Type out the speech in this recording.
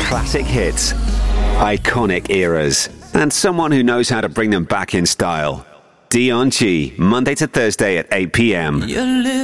Classic hits, iconic eras, and someone who knows how to bring them back in style. Dion G, Monday to Thursday at 8 p.m.